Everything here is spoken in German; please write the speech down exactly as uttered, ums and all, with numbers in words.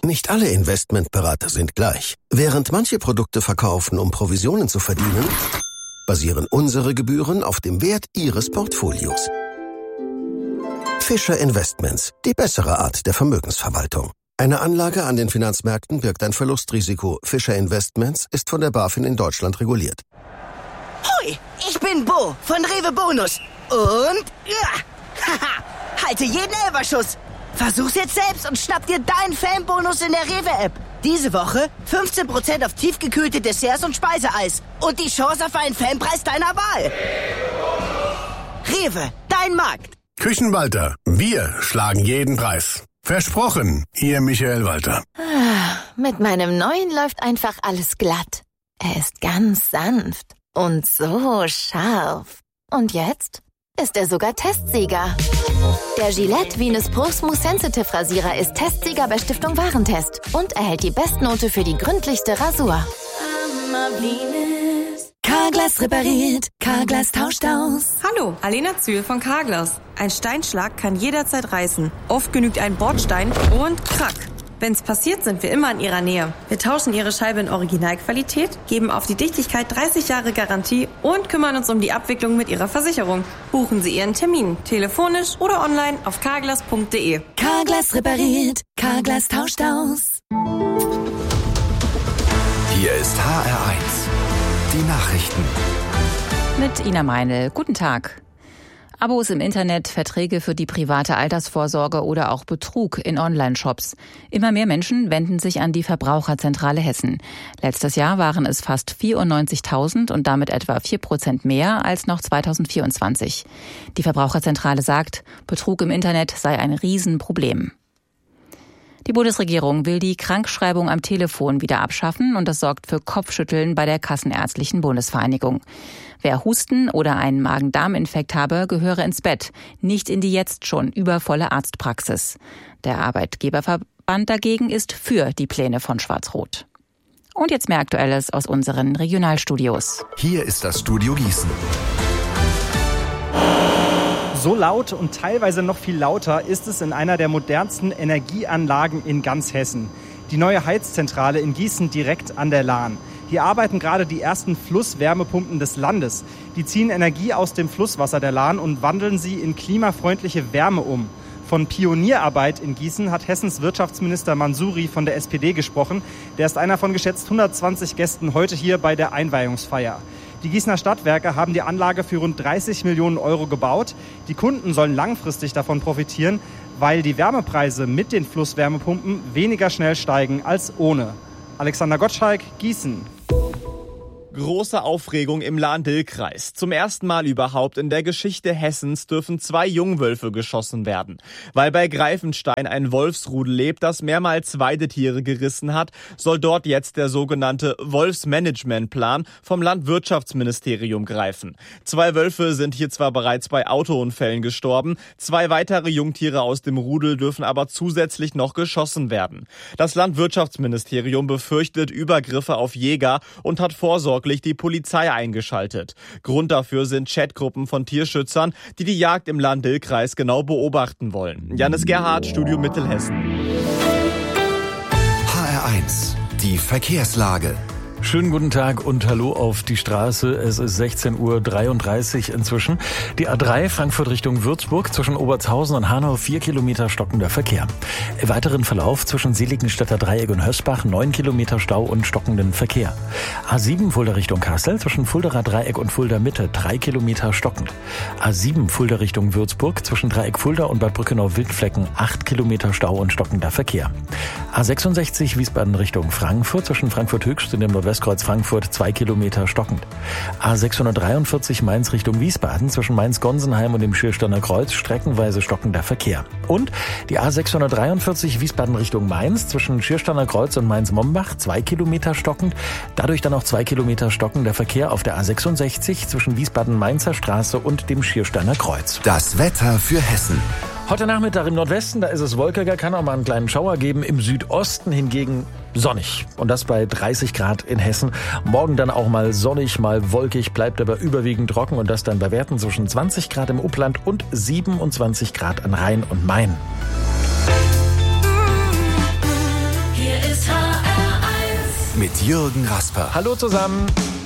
nicht alle Investmentberater sind gleich. Während manche Produkte verkaufen, um Provisionen zu verdienen, basieren unsere Gebühren auf dem Wert Ihres Portfolios. Fischer Investments, die bessere Art der Vermögensverwaltung. Eine Anlage an den Finanzmärkten birgt ein Verlustrisiko. Fischer Investments ist von der BaFin in Deutschland reguliert. Hoi, ich bin Bo von Rewe Bonus. Und ja, haha, halte jeden Elberschuss. Versuch's jetzt selbst und schnapp dir deinen Fanbonus in der Rewe-App. Diese Woche fünfzehn Prozent auf tiefgekühlte Desserts und Speiseeis. Und die Chance auf einen Fanpreis deiner Wahl. Rewe, dein Markt. Küchenwalter, wir schlagen jeden Preis. Versprochen, Ihr Michael Walter. Ah, mit meinem neuen läuft einfach alles glatt. Er ist ganz sanft und so scharf. Und jetzt ist er sogar Testsieger. Der Gillette Venus Pro Smooth Sensitive Rasierer ist Testsieger bei Stiftung Warentest und erhält die Bestnote für die gründlichste Rasur. Carglass repariert, Carglass tauscht aus. Hallo, Alena Zühl von Carglass. Ein Steinschlag kann jederzeit reißen. Oft genügt ein Bordstein und krack. Wenn's passiert, sind wir immer in Ihrer Nähe. Wir tauschen Ihre Scheibe in Originalqualität, geben auf die Dichtigkeit dreißig Jahre Garantie und kümmern uns um die Abwicklung mit Ihrer Versicherung. Buchen Sie Ihren Termin, telefonisch oder online auf carglass punkt de. Carglass repariert, Carglass tauscht aus. Hier ist H R eins. Die Nachrichten. Mit Ina Meinl. Guten Tag. Abos im Internet, Verträge für die private Altersvorsorge oder auch Betrug in Online-Shops. Immer mehr Menschen wenden sich an die Verbraucherzentrale Hessen. Letztes Jahr waren es fast vierundneunzigtausend und damit etwa vier Prozent mehr als noch zweitausendvierundzwanzig. Die Verbraucherzentrale sagt, Betrug im Internet sei ein Riesenproblem. Die Bundesregierung will die Krankschreibung am Telefon wieder abschaffen und das sorgt für Kopfschütteln bei der Kassenärztlichen Bundesvereinigung. Wer Husten oder einen Magen-Darm-Infekt habe, gehöre ins Bett, nicht in die jetzt schon übervolle Arztpraxis. Der Arbeitgeberverband dagegen ist für die Pläne von Schwarz-Rot. Und jetzt mehr Aktuelles aus unseren Regionalstudios. Hier ist das Studio Gießen. So laut und teilweise noch viel lauter ist es in einer der modernsten Energieanlagen in ganz Hessen. Die neue Heizzentrale in Gießen direkt an der Lahn. Hier arbeiten gerade die ersten Flusswärmepumpen des Landes. Die ziehen Energie aus dem Flusswasser der Lahn und wandeln sie in klimafreundliche Wärme um. Von Pionierarbeit in Gießen hat Hessens Wirtschaftsminister Mansouri von der S P D gesprochen. Der ist einer von geschätzt hundertzwanzig Gästen heute hier bei der Einweihungsfeier. Die Gießener Stadtwerke haben die Anlage für rund dreißig Millionen Euro gebaut. Die Kunden sollen langfristig davon profitieren, weil die Wärmepreise mit den Flusswärmepumpen weniger schnell steigen als ohne. Alexander Gottschalk, Gießen. Große Aufregung im Lahn-Dill-Kreis. Zum ersten Mal überhaupt in der Geschichte Hessens dürfen zwei Jungwölfe geschossen werden. Weil bei Greifenstein ein Wolfsrudel lebt, das mehrmals Weidetiere gerissen hat, soll dort jetzt der sogenannte Wolfsmanagementplan vom Landwirtschaftsministerium greifen. Zwei Wölfe sind hier zwar bereits bei Autounfällen gestorben, zwei weitere Jungtiere aus dem Rudel dürfen aber zusätzlich noch geschossen werden. Das Landwirtschaftsministerium befürchtet Übergriffe auf Jäger und hat Vorsorge die Polizei eingeschaltet. Grund dafür sind Chatgruppen von Tierschützern, die die Jagd im Lahn-Dill-Kreis genau beobachten wollen. Janis Gerhardt, Studio Mittelhessen. H R eins, die Verkehrslage. Schönen guten Tag und hallo auf die Straße. Es ist sechzehn Uhr dreiunddreißig inzwischen. Die A drei Frankfurt Richtung Würzburg zwischen Obertshausen und Hanau vier Kilometer stockender Verkehr. Im weiteren Verlauf zwischen Seligenstädter Dreieck und Hösbach neun Kilometer Stau und stockenden Verkehr. A sieben Fulda Richtung Kassel zwischen Fuldaer Dreieck und Fulda Mitte drei Kilometer stockend. A sieben Fulda Richtung Würzburg zwischen Dreieck Fulda und Bad Brückenau-Wildflecken acht Kilometer Stau und stockender Verkehr. A sechsundsechzig Wiesbaden Richtung Frankfurt zwischen Frankfurt Höchst und dem Nordwestkreuz Frankfurt zwei Kilometer stockend. A sechshundertdreiundvierzig Mainz Richtung Wiesbaden zwischen Mainz-Gonsenheim und dem Schiersteiner Kreuz streckenweise stockender Verkehr. Und die A sechshundertdreiundvierzig Wiesbaden Richtung Mainz zwischen Schiersteiner Kreuz und Mainz-Mombach zwei Kilometer stockend. Dadurch dann auch zwei Kilometer stockender Verkehr auf der A sechsundsechzig zwischen Wiesbaden-Mainzer Straße und dem Schiersteiner Kreuz. Das Wetter für Hessen. Heute Nachmittag im Nordwesten, da ist es wolkiger, kann auch mal einen kleinen Schauer geben. Im Südosten hingegen sonnig. Und das bei dreißig Grad in Hessen. Morgen dann auch mal sonnig, mal wolkig, bleibt aber überwiegend trocken. Und das dann bei Werten zwischen zwanzig Grad im Upland und siebenundzwanzig Grad an Rhein und Main. Hier mit Jürgen Rasper. Hallo zusammen.